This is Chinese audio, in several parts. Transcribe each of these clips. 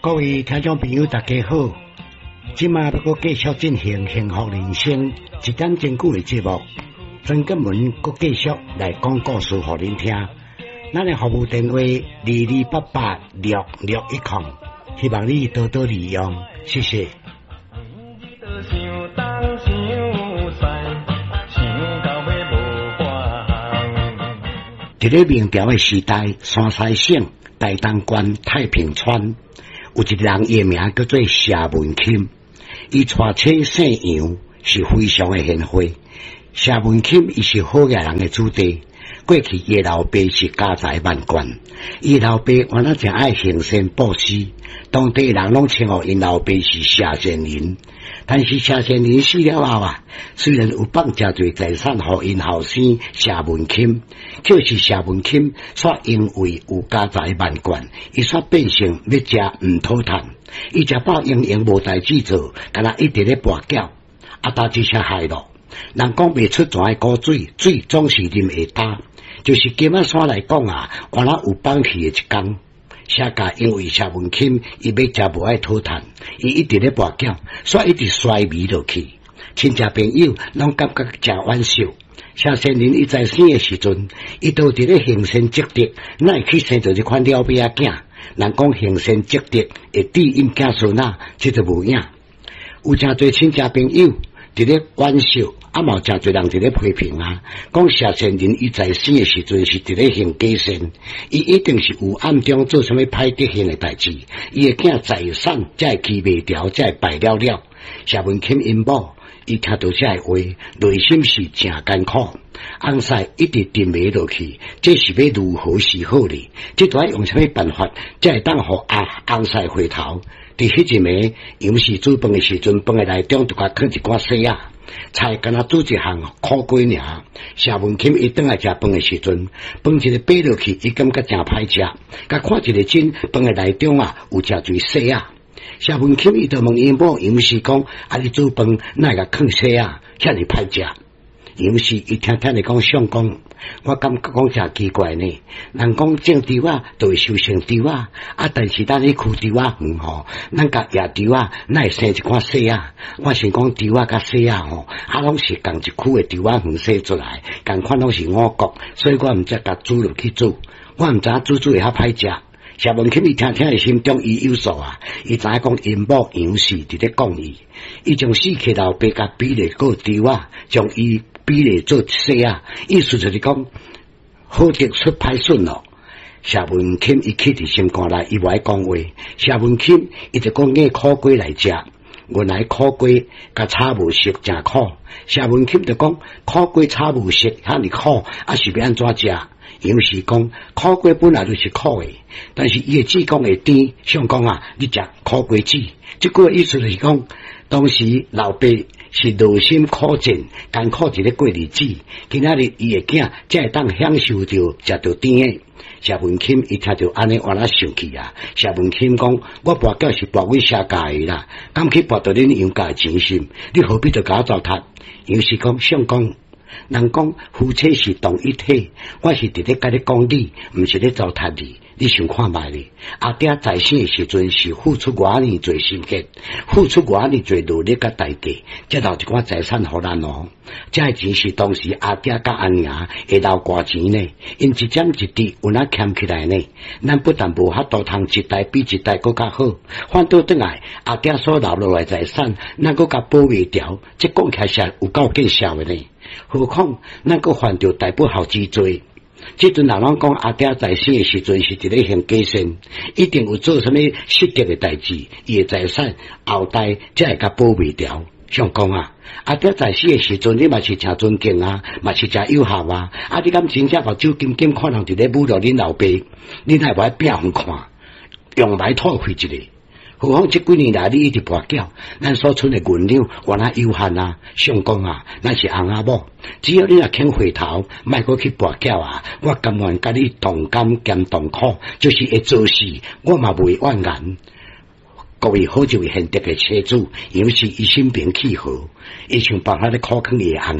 各位听众朋友，大家好！今晚要搁继续进行幸福人生一点钟久的节目，曾根文搁继续来讲故事给您听。咱的服务电话22886610，希望你多多利用，谢谢。在咧明朝的时代，山西省大东县太平村有一个人，伊名叫做谢文钦，伊娶妻姓杨，是非常的贤惠。谢文钦伊是好野人的子弟，过去伊老爸是家财万贯，伊老爸原来真爱行善布施，当地人拢称呼因老爸是谢仙人。但是谢仙人死了后啊，虽然有放真侪财产给因后生谢文钦，就是谢文钦却因为有家财万贯，伊却变成要食唔讨趁，伊食饱营营无代志做，敢若一直咧跋筊，大只些害咯。人讲未出泉的古水，水总是啉会干。就是金仔山来讲啊，原来有放弃的一天。谢家因为谢文钦伊要食无爱讨趁，伊一直咧跋筊，所以一直衰微落去。亲戚朋友拢感觉真惋惜。谢仙人伊在生的时阵，伊都伫咧行善积德，哪会去生做这款了不起囝？人讲行善积德会知因囝孙仔，这就无影。有真侪亲戚朋友伫咧惋惜。嘛有真侪人伫咧批评啊，讲谢仙人伊在生的时阵是伫咧行假善，伊一定是有暗中做什么歹德行的代志，伊的囝财产才会记袂牢，才会败了了。谢文钦因某伊听到这话，内心是真艰苦，翁婿一直沉迷落去，这是要如何是好呢？这都要用什么办法才会当互翁婿回头？伫迄一暝，杨氏煮饭的时阵，饭的内中就甲放一寡水啊。菜敢若煮一项苦粿尔，谢文钦伊转来食饭的时阵，饭一个摆落去，伊感觉真歹食。甲看一个钟，饭的内中啊有真侪水啊。谢文钦伊就问因某杨氏讲：你煮饭哪会甲放水啊？遐尼歹食？杨氏伊听听你讲相公，我感觉讲真奇怪呢。人讲种稻啊，就会收成稻啊，但是咱咧枯稻啊园吼，咱甲野稻啊，哪会生一款细啊？我想讲稻啊甲细啊吼，拢是共一区的稻啊园生出来，共款拢是五谷，所以我毋则甲煮落去煮，我毋知煮会较歹食。谢文钦伊听听的心中伊有数啊，伊知影讲因某杨氏伫咧讲伊将死去老爸甲比例个稻啊，将伊比例做细啊，意思就是讲好得出歹损咯。谢文钦伊气伫心肝内，伊无爱讲话。谢文钦伊就讲拿苦粿来食，原来苦粿甲炒无熟真苦。谢文钦就讲苦粿炒无熟遐尼苦，是要安怎食？杨氏讲苦粿本来就是苦的，但是伊的子宫会甜，想讲啊，你食苦粿子，这句意思就是讲，当时老爸是劳心苦尽，艰苦一咧过日子，今仔日伊的囝才会当享受着食着甜的。谢文钦伊听着安尼，我哪生气啊！谢文钦讲，我跋筊是跋为谢家的啦，敢去跋到恁杨家的情心，你何必着甲我糟蹋？杨氏讲，相公。人讲夫妻是同一体，我是伫咧甲你讲理，毋是咧糟蹋你。你想看卖咧？阿爹在生的时阵是付出偌尼侪心血，付出偌尼侪努力甲代价，才留一寡财产互咱哦。这钱是当时阿爹甲阿娘会留偌钱呢，因一点一滴有哪欠起来呢？咱不但无法度通一代比一代更较好，反倒转来阿爹所留落来财产，咱更加保袂掉，这讲起来是有够见效的呢。何况咱个犯着大不孝之罪。这阵人讲阿爹在生的时阵是伫咧行假善，一定有做什么失德的代志，伊的财产后代才会甲保袂掉。想讲啊，阿爹在世的时阵，你嘛是真尊敬啊，嘛是真有效啊。你敢真正把酒金金看人伫咧侮辱恁老爸，你哪会爱变互看，用来吐开一个？何况这几年来你一直跋筊，咱所存的银两原来有限啊。相公啊，咱是翁仔某，只要你若肯回头，莫搁去跋筊啊，我甘愿甲你同甘兼同苦，就是会做事，我嘛袂怨言。各位好一位贤德的妻子，尤其伊心平气和，伊想办法咧考劝伊的翁婿。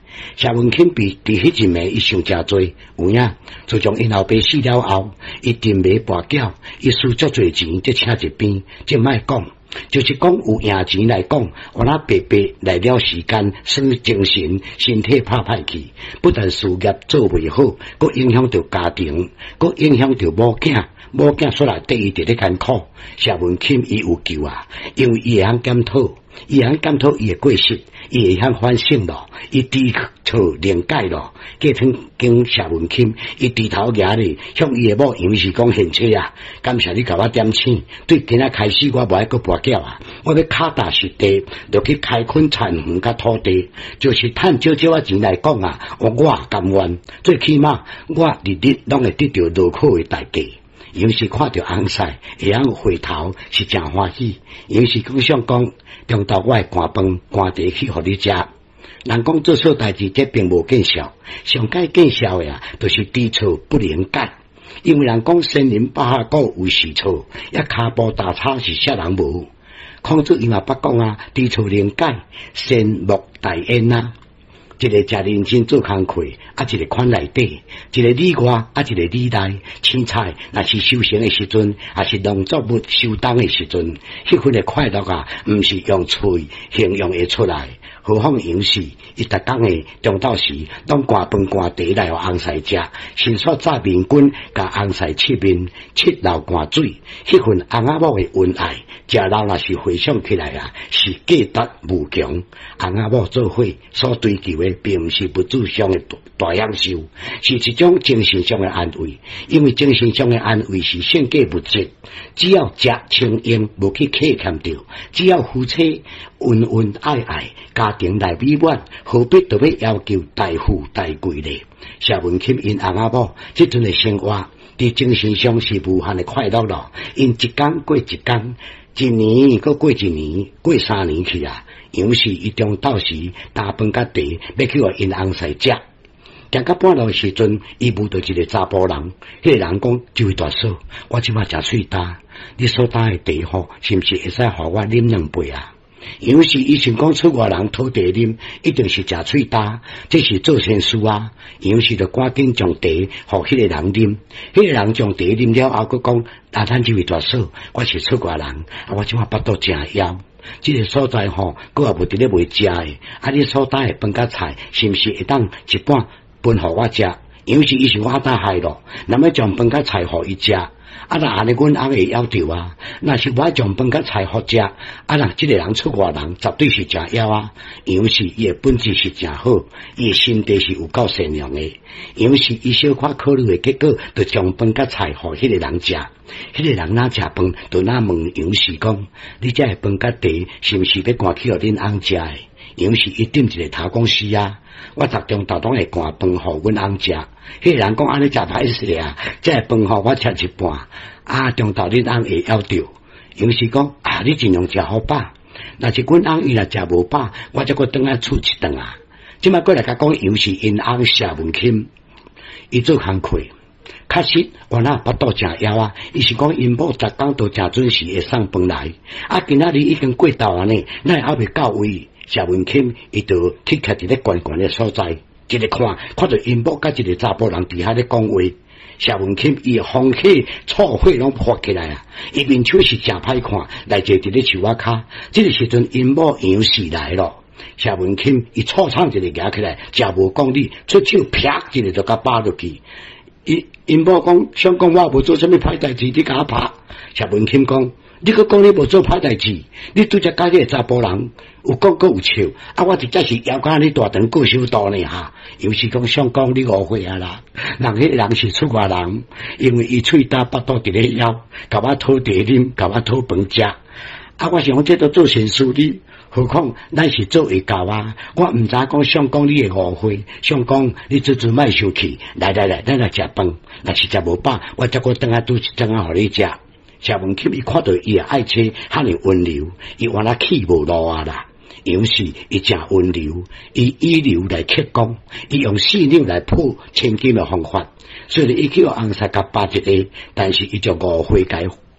谢文钦伫迄阵暝，伊想诚多，有影。自从因后爸死了后，伊定买跋筊，伊输足侪钱，则请一边，则莫讲。就是讲有赢钱来讲，我那白白来了时间，算精神、身体拍歹去，不但事业做袂好，佮影响到家庭，佮影响到某囝。某囝出来对伊伫咧艰苦，谢文钦伊有救啊，因为伊会晓检讨，伊会过失，伊会晓反省咯，伊低头谅解咯。过天经谢文钦，伊低头举咧，向伊诶某杨氏讲献车啊，感谢你甲我点钱，对今仔开始我无爱搁跋筊啊，我要脚踏实地，就去开垦田园甲土地，就是趁少少钱来讲啊，我甘愿，最起码我日日拢会得到落口诶代价。有时看到红菜会晓回头是真欢喜，有时想讲中昼我会赶饭赶茶去互你食。人讲做错代志，这并无见效，上该见效诶啊，就是知错不能改。因为人讲先人把下古为是错，也骹步踏叉是啥人无。孔子伊嘛捌讲啊，知错能改，善莫大焉啊。一个食认真做工课，啊一个款内底，一个里外，啊一个里内。凊彩若是修行的时阵，还是农作物收冬的时阵，迄份的快乐啊，毋是用嘴形容会出来。何况有时伊逐工的中昼时，拢赶饭赶茶来互红菜食，先说炸面筋，甲红菜切面，切漏赶水，迄份翁仔某的恩爱，食老若是回想起来啊，是价值无穷。翁仔某做伙所追求的，并毋是物质上的大享受，是一种精神上的安慰。因为精神上的安慰是献给物质，只要食清用，无去客欠着，只要夫妻恩恩爱爱，家庭内美满，何必特别要求大富大贵呢？谢文钦因翁仔某即阵的生活，伫精神上是无限的快乐咯。因一天过一天，一年搁过一年，过3年去啊。有时伊中昼时打饭甲茶，要去互因翁婿食。行到半路时阵，伊遇到一个查甫人，迄个人讲：这位大嫂，我即摆食喙焦，你所打的茶吼，是毋是会使互我啉2杯啊？有时伊想讲出外人讨茶啉，一定是食喙焦，这是做善事啊。有时就赶紧将茶互迄个人啉，迄个人将茶啉了后，佫讲：啊，咱这位大嫂，我是出外人，啊，我即摆腹肚诚枵。这个所在吼，佫也无伫咧卖食诶。啊，你所打诶饭甲菜，是毋是会当一半分互我食？有时伊是我打害咯，那么将饭甲菜互伊食。啊，若安尼阮翁会要求啊，若是我将饭甲菜互食，啊，若即个人出外人，绝对是诚枵啊。有时伊诶本质是诚好，伊诶心地是有够善良诶。有时伊小可考虑诶结果，就将饭甲菜互迄个人食。迄个人哪食饭，就哪问杨氏讲：你这饭甲茶是毋是要赶去互恁翁食诶？杨氏伊点一个头讲是啊，我昨中昼拢会赶饭互阮翁食。迄个人讲安尼食歹势啊，这饭互我吃一半，啊中昼恁翁会要着。杨氏讲啊，你尽量食好饱，若是阮翁伊若食无饱，我则佫转来厝一顿啊。即摆过来甲讲杨氏因翁谢文钦，伊做工课。确实，我那腹肚诚枵啊！伊是讲因某逐工都诚准时会送饭来，啊，今仔日已经过昼啊呢，咱还未到位。谢文钦伊就去徛伫咧悬悬的所在，一个看到因某甲一个查甫人伫遐咧讲话。谢文钦伊风气错火拢发起来啊！伊面手是诚歹看，来坐伫咧树仔骹。这个时阵因某杨氏来咯。谢文钦伊错唱一个举起来，诚无讲理，出手啪一个就甲扒落去。因某讲想讲我无做啥物歹代志，你甲我拍。谢文钦讲，你佫讲你无做歹代志，你拄则甲迄个查甫人有讲佫有笑，啊，我真正是腰杆你大长过手刀呢哈。有时讲想讲你误会啊啦，人迄个人是出外人，因为伊喙焦腹肚伫咧枵，甲我讨茶啉，甲我讨饭食。啊，我想这都做善事哩。何况咱是做会到啊！我毋知讲想讲你的误会，想讲你自莫生气。来，咱来食饭。若是食无饱，我则佫等下拄一顿啊，互你食。谢文钦伊看到伊的爱妻遐尼温柔，伊原来气无落啊啦。有时伊诚温柔，伊以柔来克刚，伊用4两来破千斤的方法。虽然伊去互红婿甲扒一个，但是伊就误会解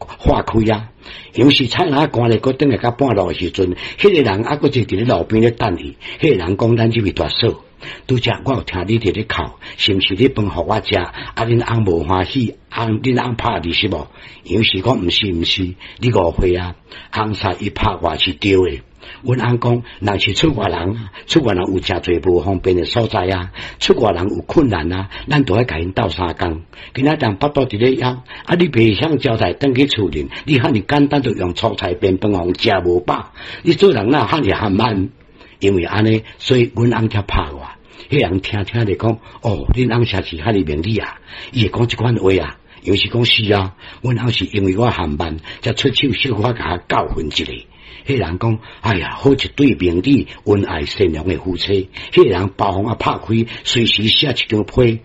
化开啊。有时菜篮赶来，搁等下到半路的时阵，迄个人还搁就伫咧路边咧等伊。迄个人讲：“咱这位大嫂，拄则我有听你伫咧哭，是毋是你饭互我食？啊，恁翁无欢喜，恁翁拍你是无？”有时讲：“毋是，你误会啊，翁婿伊拍我是对的。”阮翁讲，若是出外人有诚侪无方便的所在啊，出外人有困难啊，咱都要甲因斗相共。今仔当巴肚伫咧枵，啊，你袂晓交代转去厝里，你遐尼简单就用粗菜便饭互食无饱，你做人哪遐尼含慢？因为安尼，所以阮翁才拍我。迄人听就讲，哦，恁翁才是遐尼明理啊，伊会讲即款话啊。有时讲是啊，阮翁是因为我含慢，才出手小可甲我教训一下。迄人讲，哎呀，好一对明理、恩爱善良的夫妻。迄人包房拍开，随时写一张批，